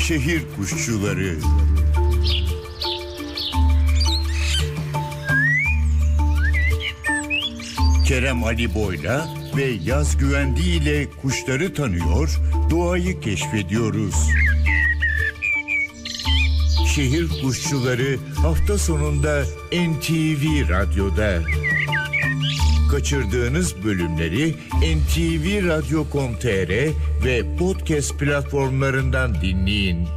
Şehir kuşçuları. Kerem Ali Boy'la ve Yaz Güvendi ile kuşları tanıyor, doğayı keşfediyoruz. Şehir kuşçuları hafta sonunda NTV Radyo'da. Kaçırdığınız bölümleri ntvradio.com.tr ve podcast platformlarından dinleyin.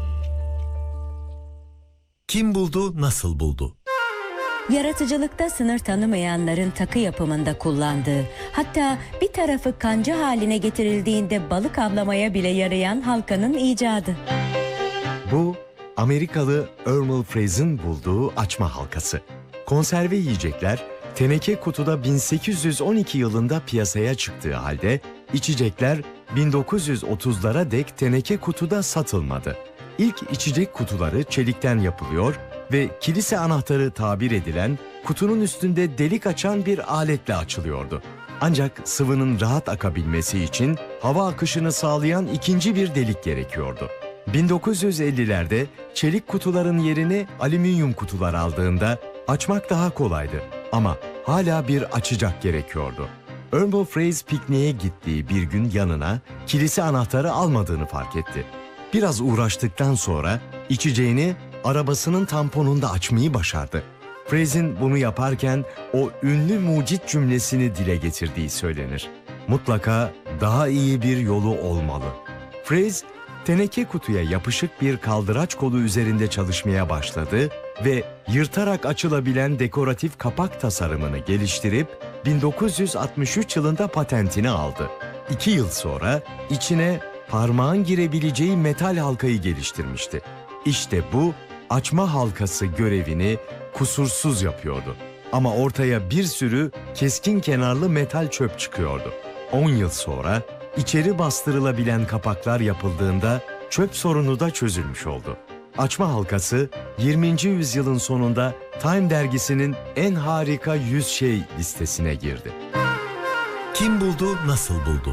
Kim buldu, nasıl buldu? Yaratıcılıkta sınır tanımayanların takı yapımında kullandığı, hatta bir tarafı kanca haline getirildiğinde balık avlamaya bile yarayan halkanın icadı. Bu, Amerikalı Ermal Fraze'in bulduğu açma halkası. Konserve yiyecekler, teneke kutuda 1812 yılında piyasaya çıktığı halde, içecekler 1930'lara dek teneke kutuda satılmadı. İlk içecek kutuları çelikten yapılıyor ve kilise anahtarı tabir edilen kutunun üstünde delik açan bir aletle açılıyordu. Ancak sıvının rahat akabilmesi için hava akışını sağlayan ikinci bir delik gerekiyordu. 1950'lerde çelik kutuların yerini alüminyum kutular aldığında açmak daha kolaydı ama hala bir açacak gerekiyordu. Ermal Fraze pikniğe gittiği bir gün yanına kilise anahtarı almadığını fark etti. Biraz uğraştıktan sonra içeceğini arabasının tamponunda açmayı başardı. Fraze'in bunu yaparken o ünlü mucit cümlesini dile getirdiği söylenir. Mutlaka daha iyi bir yolu olmalı. Fraze, teneke kutuya yapışık bir kaldıraç kolu üzerinde çalışmaya başladı ve yırtarak açılabilen dekoratif kapak tasarımını geliştirip 1963 yılında patentini aldı. 2 yıl sonra içine parmağın girebileceği metal halkayı geliştirmişti. İşte bu açma halkası görevini kusursuz yapıyordu. Ama ortaya bir sürü keskin kenarlı metal çöp çıkıyordu. 10 yıl sonra içeri bastırılabilen kapaklar yapıldığında çöp sorunu da çözülmüş oldu. Açma halkası 20. yüzyılın sonunda Time dergisinin en harika 100 şey listesine girdi. Kim buldu, nasıl buldu?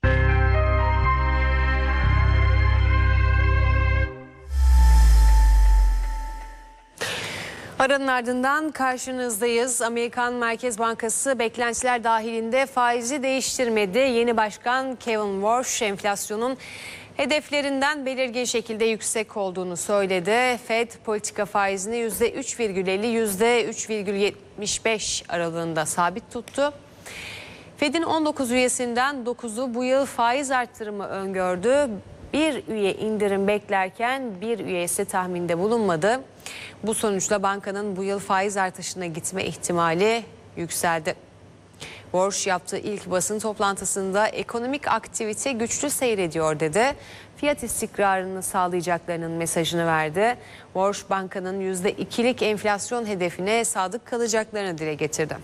Aranın ardından karşınızdayız. Amerikan Merkez Bankası beklentiler dahilinde faizi değiştirmedi. Yeni başkan Kevin Warsh enflasyonun hedeflerinden belirgin şekilde yüksek olduğunu söyledi. Fed politika faizini %3,50 %3,75 aralığında sabit tuttu. Fed'in 19 üyesinden 9'u bu yıl faiz arttırımı öngördü. Bir üye indirim beklerken bir üye ise tahminde bulunmadı. Bu sonuçla bankanın bu yıl faiz artışına gitme ihtimali yükseldi. Warsh yaptığı ilk basın toplantısında ekonomik aktivite güçlü seyrediyor dedi. Fiyat istikrarını sağlayacaklarının mesajını verdi. Warsh bankanın %2'lik enflasyon hedefine sadık kalacaklarını dile getirdi.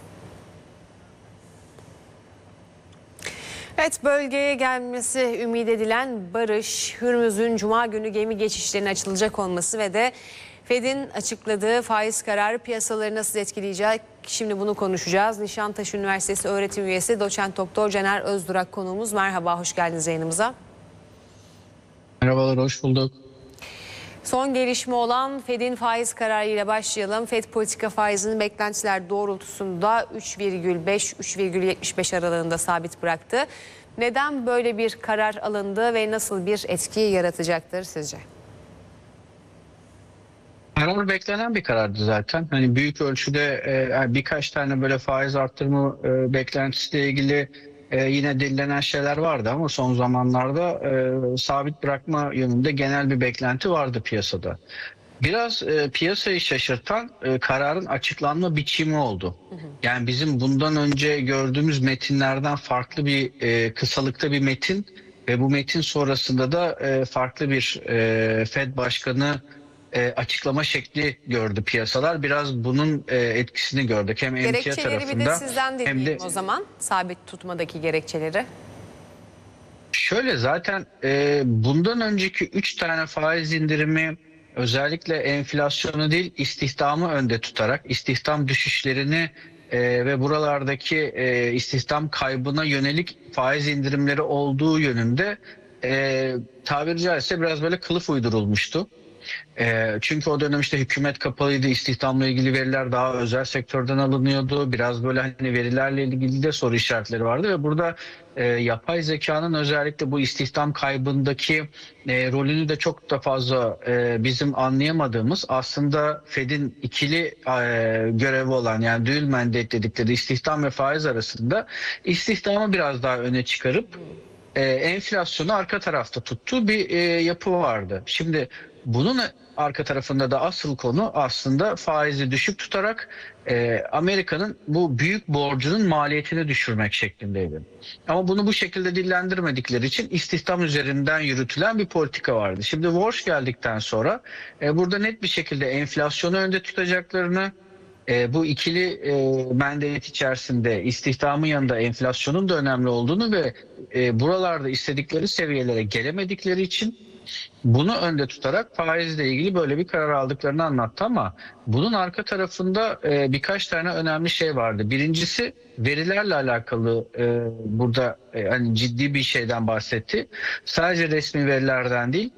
Evet, bölgeye gelmesi ümit edilen barış, Hürmüz'ün Cuma günü gemi geçişlerinin açılacak olması ve de Fed'in açıkladığı faiz kararı piyasaları nasıl etkileyecek? Şimdi bunu konuşacağız. Nişantaşı Üniversitesi öğretim üyesi Doçent Doktor Caner Özdurak konuğumuz. Merhaba, hoş geldiniz yayınımıza. Merhabalar, hoş bulduk. Son gelişme olan Fed'in faiz kararıyla başlayalım. Fed politika faizini beklentiler doğrultusunda 3,5-3,75 aralığında sabit bıraktı. Neden böyle bir karar alındı ve nasıl bir etki yaratacaktır sizce? Karar beklenen bir karardı zaten. Hani büyük ölçüde birkaç tane böyle faiz arttırma beklentisiyle ilgili yine dillenen şeyler vardı ama son zamanlarda sabit bırakma yönünde genel bir beklenti vardı piyasada. Biraz piyasayı şaşırtan kararın açıklanma biçimi oldu. Yani bizim bundan önce gördüğümüz metinlerden farklı bir kısalıkta bir metin ve bu metin sonrasında da farklı bir Fed başkanı açıklama şekli gördü piyasalar. Biraz bunun etkisini gördük. Hem emtia Gerekçeleri tarafında bir de sizden dinleyelim hem de o zaman. Sabit tutmadaki gerekçeleri. şöyle zaten bundan önceki 3 tane faiz indirimi özellikle enflasyonu değil istihdamı önde tutarak istihdam düşüşlerini ve buralardaki istihdam kaybına yönelik faiz indirimleri olduğu yönünde tabiri caizse biraz böyle kılıf uydurulmuştu. Çünkü o dönem işte hükümet kapalıydı, istihdamla ilgili veriler daha özel sektörden alınıyordu. Biraz böyle hani verilerle ilgili de soru işaretleri vardı ve burada yapay zekanın özellikle bu istihdam kaybındaki rolünü de çok da fazla bizim anlayamadığımız, aslında Fed'in ikili görevi olan, yani dual mandate dedikleri istihdam ve faiz arasında istihdamı biraz daha öne çıkarıp enflasyonu arka tarafta tuttuğu bir yapı vardı. Şimdi bunun arka tarafında da asıl konu aslında faizi düşük tutarak Amerika'nın bu büyük borcunun maliyetini düşürmek şeklindeydi. Ama bunu bu şekilde dillendirmedikleri için istihdam üzerinden yürütülen bir politika vardı. Şimdi Walsh geldikten sonra burada net bir şekilde enflasyonu önde tutacaklarını, bu ikili mandate içerisinde istihdamın yanında enflasyonun da önemli olduğunu ve buralarda istedikleri seviyelere gelemedikleri için bunu önde tutarak faizle ilgili böyle bir karar aldıklarını anlattı, ama bunun arka tarafında birkaç tane önemli şey vardı. Birincisi verilerle alakalı, burada hani ciddi bir şeyden bahsetti. Sadece resmi verilerden değil,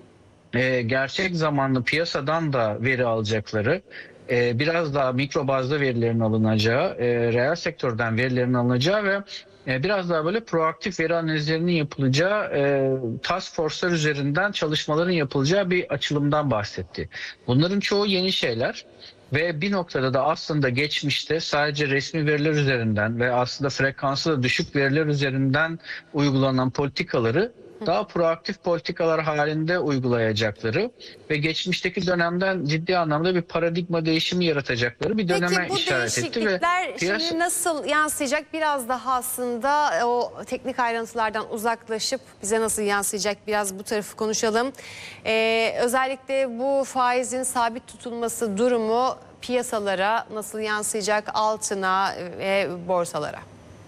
gerçek zamanlı piyasadan da veri alacakları, biraz daha mikro bazda verilerin alınacağı, reel sektörden verilerin alınacağı ve biraz daha böyle proaktif veri analizlerinin yapılacağı, task force'lar üzerinden çalışmaların yapılacağı bir açılımdan bahsetti. Bunların çoğu yeni şeyler ve bir noktada da aslında geçmişte sadece resmi veriler üzerinden ve aslında frekansı da düşük veriler üzerinden uygulanan politikaları daha proaktif politikalar halinde uygulayacakları ve geçmişteki dönemden ciddi anlamda bir paradigma değişimi yaratacakları bir döneme Peki bu işaret etti. değişiklikler şimdi nasıl yansıyacak? Biraz daha aslında o teknik ayrıntılardan uzaklaşıp bize nasıl yansıyacak, biraz bu tarafı konuşalım. Özellikle bu faizin sabit tutulması durumu piyasalara nasıl yansıyacak, altına ve borsalara?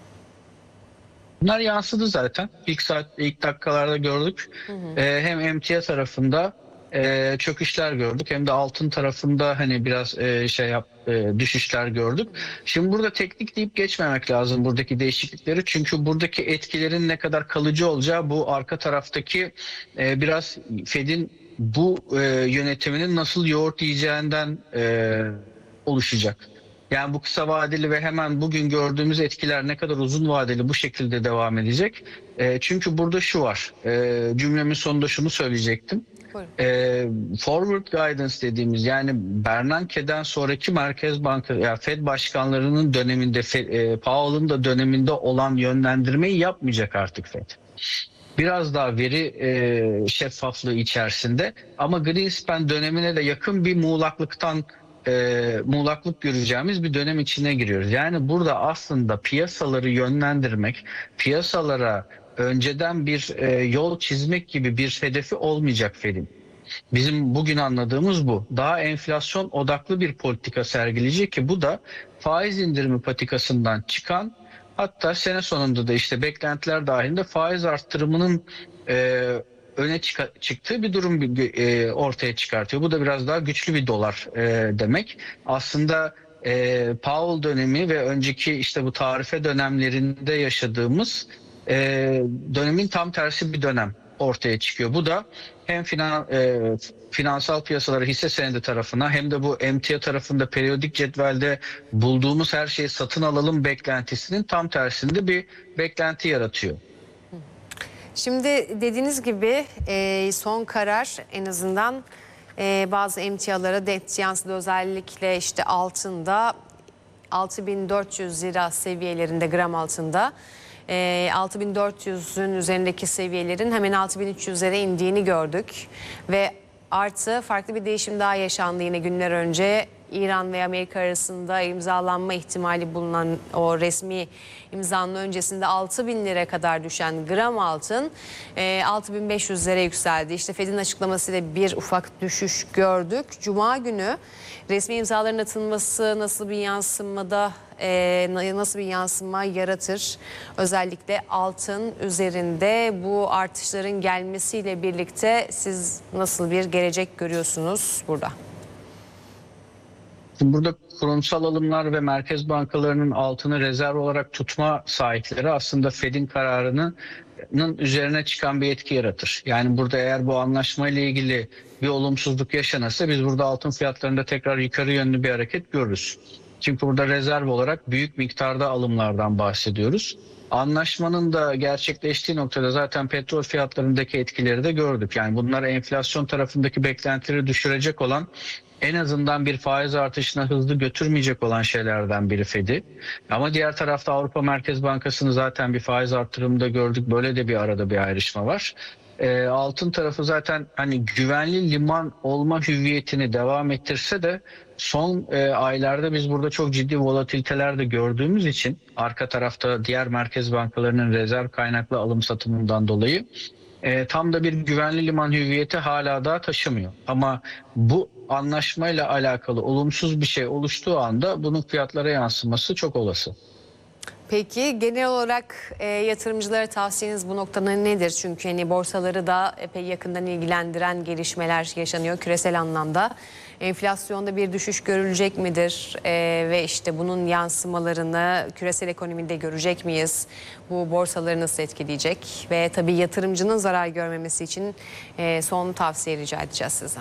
Bunlar yansıdı zaten. İlk dakikalarda gördük. Hem emtia tarafında çöküşler gördük, hem de altın tarafında hani biraz düşüşler gördük. Şimdi burada teknik deyip geçmemek lazım buradaki değişiklikleri. Çünkü buradaki etkilerin ne kadar kalıcı olacağı bu arka taraftaki biraz Fed'in bu yönetiminin nasıl yoğurt yiyeceğinden oluşacak. Yani bu kısa vadeli ve hemen bugün gördüğümüz etkiler ne kadar uzun vadeli bu şekilde devam edecek. Çünkü burada şu var. Cümlemin sonunda şunu söyleyecektim. Forward guidance dediğimiz, yani Bernanke'den sonraki Merkez Bankası, yani Fed başkanlarının döneminde, Powell'ın da döneminde olan yönlendirmeyi yapmayacak artık Fed. Biraz daha veri şeffaflığı içerisinde, ama Greenspan dönemine de yakın bir muğlaklık göreceğimiz bir dönem içine giriyoruz. Yani burada aslında piyasaları yönlendirmek, piyasalara önceden bir yol çizmek gibi bir hedefi olmayacak Fed'in. Bizim bugün anladığımız bu. Daha enflasyon odaklı bir politika sergileyecek ki bu da faiz indirimi patikasından çıkan, hatta sene sonunda da işte beklentiler dahilinde faiz arttırımının öne çıktığı bir durum ortaya çıkartıyor. Bu da biraz daha güçlü bir dolar demek. Aslında Powell dönemi ve önceki işte bu tarife dönemlerinde yaşadığımız dönemin tam tersi bir dönem ortaya çıkıyor. Bu da hem finansal piyasaları hisse senedi tarafına, hem de bu emtia tarafında periyodik cetvelde bulduğumuz her şeyi satın alalım beklentisinin tam tersinde bir beklenti yaratıyor. Şimdi dediğiniz gibi son karar en azından bazı emtialara yansıdı. Özellikle işte altında 6.400 lira seviyelerinde, gram altında 6.400'ün üzerindeki seviyelerin hemen 6.300'lere indiğini gördük. Ve artı farklı bir değişim daha yaşandı yine günler önce. İran ve Amerika arasında imzalanma ihtimali bulunan o resmi imzanın öncesinde 6.000 lira kadar düşen gram altın 6.500'lere yükseldi. İşte Fed'in açıklamasıyla bir ufak düşüş gördük. Cuma günü resmi imzaların atılması nasıl bir yansıma yaratır? Özellikle altın üzerinde bu artışların gelmesiyle birlikte siz nasıl bir gelecek görüyorsunuz burada? Şimdi burada kurumsal alımlar ve merkez bankalarının altını rezerv olarak tutma sahipleri aslında Fed'in kararının üzerine çıkan bir etki yaratır. Yani burada eğer bu anlaşmayla ilgili bir olumsuzluk yaşanırsa biz burada altın fiyatlarında tekrar yukarı yönlü bir hareket görürüz. Çünkü burada rezerv olarak büyük miktarda alımlardan bahsediyoruz. Anlaşmanın da gerçekleştiği noktada zaten petrol fiyatlarındaki etkileri de gördük. Yani bunlar enflasyon tarafındaki beklentileri düşürecek olan, en azından bir faiz artışına hızlı götürmeyecek olan şeylerden biri Fed'i. Ama diğer tarafta Avrupa Merkez Bankası'nı zaten bir faiz artırımında gördük. Böyle de bir arada bir ayrışma var. Altın tarafı zaten hani güvenli liman olma hüviyetini devam ettirse de son aylarda biz burada çok ciddi volatiliteler de gördüğümüz için arka tarafta diğer merkez bankalarının rezerv kaynaklı alım satımından dolayı tam da bir güvenli liman hüviyeti hala daha taşımıyor. Ama bu anlaşmayla alakalı olumsuz bir şey oluştuğu anda bunun fiyatlara yansıması çok olası. Peki genel olarak yatırımcılara tavsiyeniz bu noktada nedir? Çünkü hani borsaları da epey yakından ilgilendiren gelişmeler yaşanıyor küresel anlamda. Enflasyonda bir düşüş görülecek midir? Ve işte bunun yansımalarını küresel ekonomide görecek miyiz? Bu borsaları nasıl etkileyecek? Ve tabii yatırımcının zarar görmemesi için son tavsiye rica edeceğiz sizden.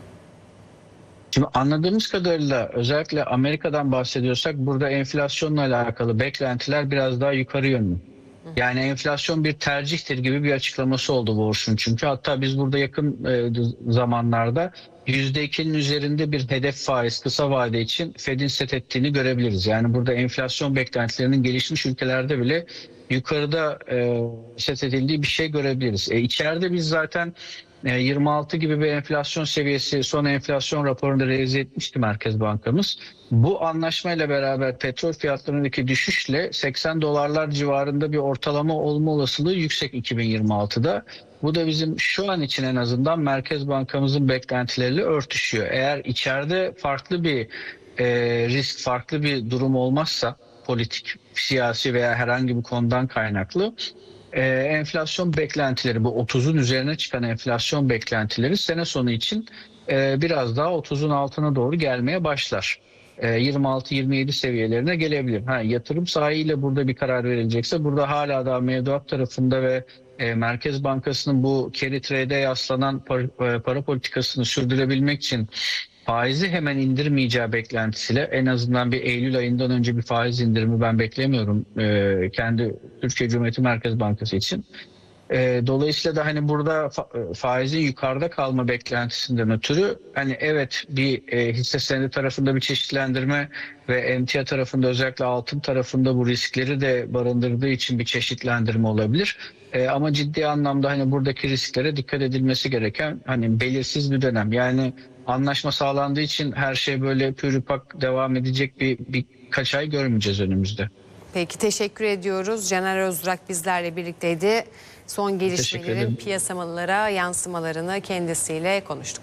Şimdi anladığımız kadarıyla özellikle Amerika'dan bahsediyorsak burada enflasyonla alakalı beklentiler biraz daha yukarı yönlü. Yani enflasyon bir tercihtir gibi bir açıklaması oldu borçun. Çünkü hatta biz burada yakın zamanlarda %2'nin üzerinde bir hedef faiz kısa vade için Fed'in set ettiğini görebiliriz. Yani burada enflasyon beklentilerinin gelişmiş ülkelerde bile yukarıda set edildiği bir şey görebiliriz. İçeride biz zaten 26 gibi bir enflasyon seviyesi son enflasyon raporunda revize etmişti Merkez Bankamız. Bu anlaşmayla beraber petrol fiyatlarındaki düşüşle 80 dolarlar civarında bir ortalama olma olasılığı yüksek 2026'da. Bu da bizim şu an için en azından Merkez Bankamızın beklentileriyle örtüşüyor. Eğer içeride farklı bir risk, farklı bir durum olmazsa politik, siyasi veya herhangi bir konudan kaynaklı enflasyon beklentileri, bu 30'un üzerine çıkan enflasyon beklentileri sene sonu için biraz daha 30'un altına doğru gelmeye başlar. 26-27 seviyelerine gelebilir. Yatırım sahiyle burada bir karar verilecekse burada hala daha mevduat tarafında ve Merkez Bankası'nın bu carry trade'e yaslanan para politikasını sürdürebilmek için faizi hemen indirmeyeceği beklentisiyle en azından bir Eylül ayından önce bir faiz indirimi ben beklemiyorum kendi Türkiye Cumhuriyeti Merkez Bankası için. Dolayısıyla da hani burada faizin yukarıda kalma beklentisinden ötürü hani evet bir hisse senedi tarafında bir çeşitlendirme ve emtia tarafında özellikle altın tarafında bu riskleri de barındırdığı için bir çeşitlendirme olabilir. Ama ciddi anlamda hani buradaki risklere dikkat edilmesi gereken hani belirsiz bir dönem. Yani anlaşma sağlandığı için her şey böyle pürüpak devam edecek birkaç ay görmeyeceğiz önümüzde. Peki teşekkür ediyoruz. Caner Özdurak bizlerle birlikteydi. Son gelişmelerin piyasalara yansımalarını kendisiyle konuştuk.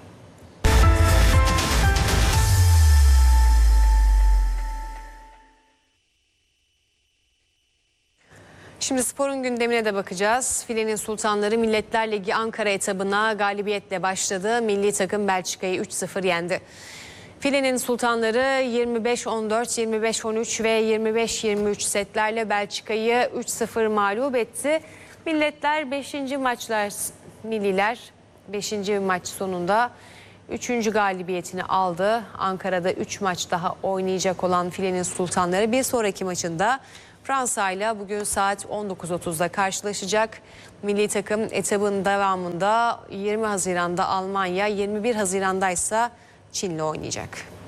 Şimdi sporun gündemine de bakacağız. Filenin Sultanları Milletler Ligi Ankara etabına galibiyetle başladı. Milli takım Belçika'yı 3-0 yendi. Filenin Sultanları 25-14, 25-13 ve 25-23 setlerle Belçika'yı 3-0 mağlup etti. Milletler 5. maçlar, Milliler 5. maç sonunda 3. galibiyetini aldı. Ankara'da 3 maç daha oynayacak olan Filenin Sultanları bir sonraki maçında Fransa ile bugün saat 19.30'da karşılaşacak. Milli takım etabın devamında 20 Haziran'da Almanya, 21 Haziran'da ise Çin'le oynayacak.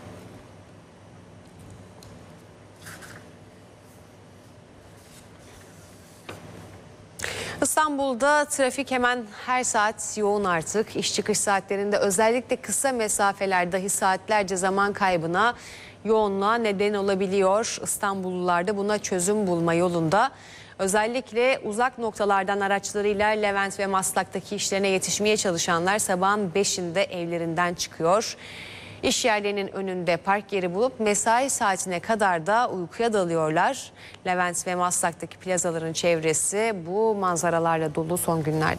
İstanbul'da trafik hemen her saat yoğun artık. İş çıkış saatlerinde özellikle kısa mesafeler dahi saatlerce zaman kaybına, yoğunluğa neden olabiliyor. İstanbullular da buna çözüm bulma yolunda. Özellikle uzak noktalardan araçlarıyla Levent ve Maslak'taki işlerine yetişmeye çalışanlar sabahın 5'inde evlerinden çıkıyor. İş yerlerinin önünde park yeri bulup mesai saatine kadar da uykuya dalıyorlar. Levent ve Maslak'taki plazaların çevresi bu manzaralarla dolu son günlerde.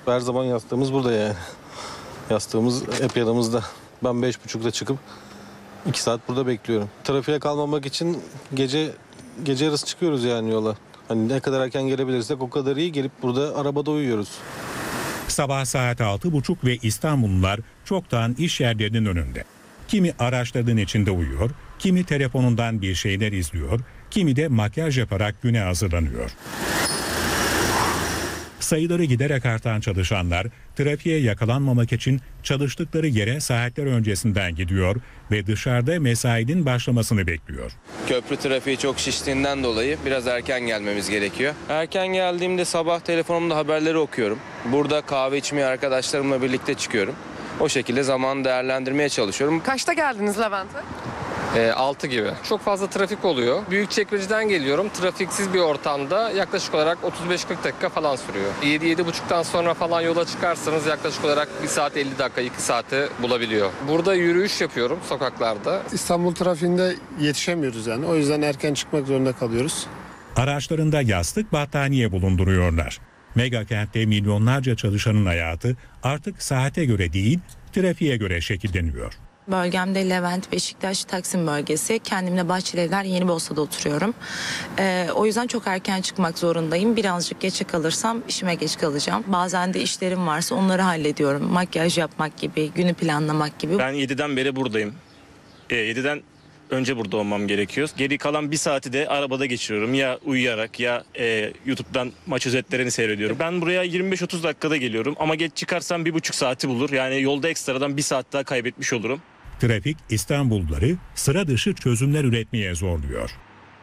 Her zaman yastığımız burada yani. Yastığımız hep yanımızda. Ben 5.30'da çıkıp 2 saat burada bekliyorum. Trafiğe kalmamak için gece yarısı çıkıyoruz yani yola. Hani ne kadar erken gelebilirsek o kadar iyi, gelip burada arabada uyuyoruz. Sabah saat 6.30 ve İstanbullular çoktan iş yerlerinin önünde. Kimi araçların içinde uyuyor, kimi telefonundan bir şeyler izliyor, kimi de makyaj yaparak güne hazırlanıyor. Sayıları giderek artan çalışanlar trafiğe yakalanmamak için çalıştıkları yere saatler öncesinden gidiyor ve dışarıda mesainin başlamasını bekliyor. Köprü trafiği çok şiştiğinden dolayı biraz erken gelmemiz gerekiyor. Erken geldiğimde sabah telefonumda haberleri okuyorum. Burada kahve içmeye arkadaşlarımla birlikte çıkıyorum. O şekilde zamanı değerlendirmeye çalışıyorum. Kaçta geldiniz Levent'e? 6 gibi. Çok fazla trafik oluyor. Büyükçekmece'den geliyorum. Trafiksiz bir ortamda yaklaşık olarak 35-40 dakika falan sürüyor. 7-7.30'dan sonra falan yola çıkarsanız yaklaşık olarak 1 saat 50 dakika 2 saati bulabiliyor. Burada yürüyüş yapıyorum sokaklarda. İstanbul trafiğinde yetişemiyoruz yani. O yüzden erken çıkmak zorunda kalıyoruz. Araçlarında yastık, battaniye bulunduruyorlar. Mega kentte milyonlarca çalışanın hayatı artık saate göre değil, trafiğe göre şekilleniyor. Bölgemde Levent, Beşiktaş, Taksim bölgesi. Kendimle Bahçelievler, Yenibosna'da oturuyorum. O yüzden çok erken çıkmak zorundayım. Birazcık geçe kalırsam işime geç kalacağım. Bazen de işlerim varsa onları hallediyorum. Makyaj yapmak gibi, günü planlamak gibi. Ben 7'den beri buradayım. 7'den önce burada olmam gerekiyor. Geri kalan 1 saati de arabada geçiriyorum. Ya uyuyarak ya YouTube'dan maç özetlerini seyrediyorum. Ben buraya 25-30 dakikada geliyorum ama geç çıkarsam 1,5 saati bulur. Yani yolda ekstradan 1 saat daha kaybetmiş olurum. Trafik İstanbulluları sıra dışı çözümler üretmeye zorluyor.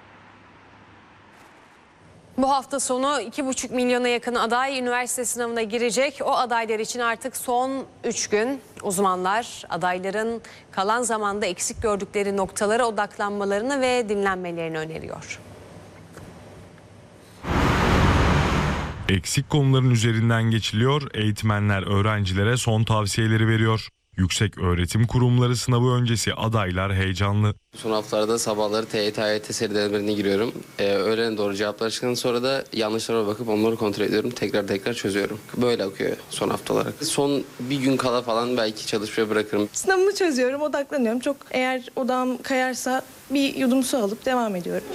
Bu hafta sonu 2,5 milyona yakın aday üniversite sınavına girecek. O adaylar için artık son 3 gün. Uzmanlar adayların kalan zamanda eksik gördükleri noktalara odaklanmalarını ve dinlenmelerini öneriyor. Eksik konuların üzerinden geçiliyor, eğitmenler öğrencilere son tavsiyeleri veriyor. Yüksek öğretim kurumları sınavı öncesi adaylar heyecanlı. Son haftalarda sabahları TYT, AYT serilerine giriyorum. Öğlene doğru cevaplar çıktıktan sonra da yanlışlara bakıp onları kontrol ediyorum. Tekrar çözüyorum. Böyle akıyor son haftalar. Son bir gün kala falan belki çalışmaya bırakırım. Sınavımı çözüyorum, odaklanıyorum. Çok eğer odağım kayarsa bir yudum su alıp devam ediyorum.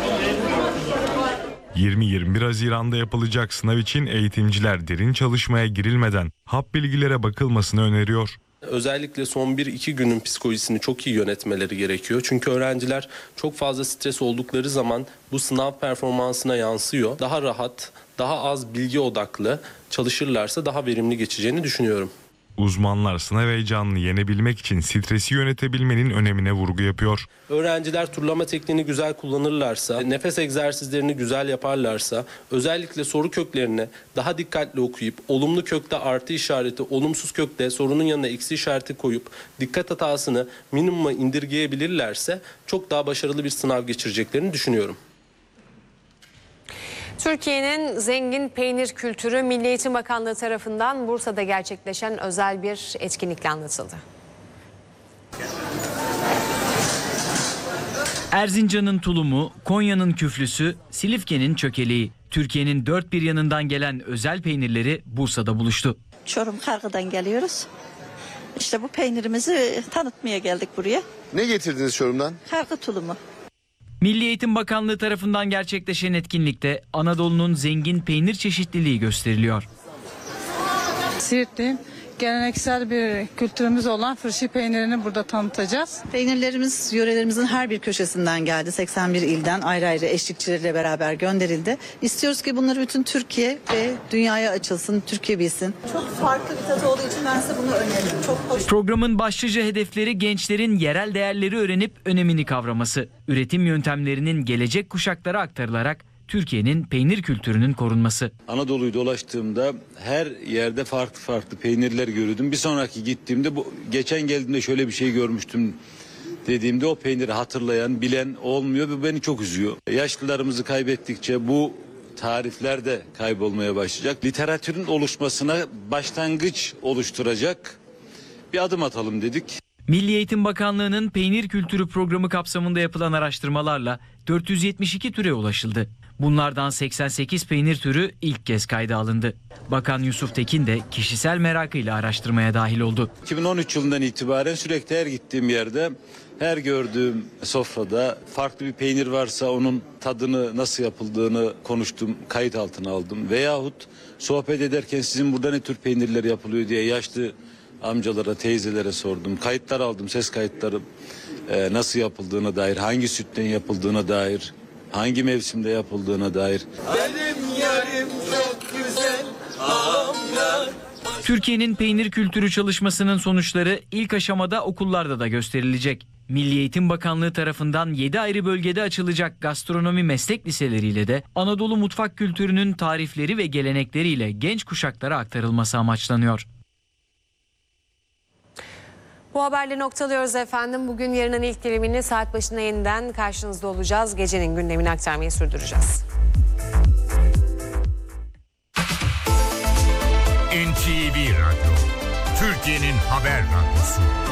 20-21 Haziran'da yapılacak sınav için eğitimciler derin çalışmaya girilmeden hap bilgilere bakılmasını öneriyor. Özellikle son 1-2 günün psikolojisini çok iyi yönetmeleri gerekiyor. Çünkü öğrenciler çok fazla stres oldukları zaman bu sınav performansına yansıyor. Daha rahat, daha az bilgi odaklı çalışırlarsa daha verimli geçeceğini düşünüyorum. Uzmanlar sınav heyecanını yenebilmek için stresi yönetebilmenin önemine vurgu yapıyor. Öğrenciler turlama tekniğini güzel kullanırlarsa, nefes egzersizlerini güzel yaparlarsa, özellikle soru köklerini daha dikkatli okuyup, olumlu kökte artı işareti, olumsuz kökte sorunun yanına eksi işareti koyup dikkat hatasını minimuma indirgeyebilirlerse çok daha başarılı bir sınav geçireceklerini düşünüyorum. Türkiye'nin zengin peynir kültürü Milli Eğitim Bakanlığı tarafından Bursa'da gerçekleşen özel bir etkinlikle anlatıldı. Erzincan'ın tulumu, Konya'nın küflüsü, Silifke'nin çökeleği. Türkiye'nin dört bir yanından gelen özel peynirleri Bursa'da buluştu. Çorum Kargı'dan geliyoruz. İşte bu peynirimizi tanıtmaya geldik buraya. Ne getirdiniz Çorum'dan? Kargı tulumu. Milli Eğitim Bakanlığı tarafından gerçekleşen etkinlikte Anadolu'nun zengin peynir çeşitliliği gösteriliyor. Siirt'teyim. Geleneksel bir kültürümüz olan fırşı peynirini burada tanıtacağız. Peynirlerimiz yörelerimizin her bir köşesinden geldi. 81 ilden ayrı ayrı eşlikçileriyle beraber gönderildi. İstiyoruz ki bunları bütün Türkiye ve dünyaya açılsın, Türkiye bilsin. Çok farklı bir tat olduğu için ben size bunu öneririm. Çok hoş. Programın başlıca hedefleri gençlerin yerel değerleri öğrenip önemini kavraması. Üretim yöntemlerinin gelecek kuşaklara aktarılarak Türkiye'nin peynir kültürünün korunması. Anadolu'yu dolaştığımda her yerde farklı peynirler görüyordum. Bir sonraki gittiğimde geçen geldiğimde şöyle bir şey görmüştüm dediğimde o peyniri hatırlayan, bilen olmuyor ve beni çok üzüyor. Yaşlılarımızı kaybettikçe bu tarifler de kaybolmaya başlayacak. Literatürün oluşmasına başlangıç oluşturacak bir adım atalım dedik. Milli Eğitim Bakanlığı'nın peynir kültürü programı kapsamında yapılan araştırmalarla 472 türe ulaşıldı. Bunlardan 88 peynir türü ilk kez kayda alındı. Bakan Yusuf Tekin de kişisel merakıyla araştırmaya dahil oldu. 2013 yılından itibaren sürekli her gittiğim yerde, her gördüğüm sofrada farklı bir peynir varsa onun tadını nasıl yapıldığını konuştum, kayıt altına aldım. Veyahut sohbet ederken sizin burada ne tür peynirler yapılıyor diye yaşlı amcalara, teyzelere sordum. Kayıtlar aldım, ses kayıtları nasıl yapıldığına dair, hangi sütten yapıldığına dair, hangi mevsimde yapıldığına dair. Benim yarim çok güzel, amca. Türkiye'nin peynir kültürü çalışmasının sonuçları ilk aşamada okullarda da gösterilecek. Milli Eğitim Bakanlığı tarafından 7 ayrı bölgede açılacak gastronomi meslek liseleriyle de Anadolu mutfak kültürünün tarifleri ve gelenekleriyle genç kuşaklara aktarılması amaçlanıyor. Bu haberle noktalıyoruz efendim. Bugün yarının ilk dilimini saat başına yeniden karşınızda olacağız. Gecenin gündemini aktarmayı sürdüreceğiz. NTV Radyo, Türkiye'nin haber radyosu.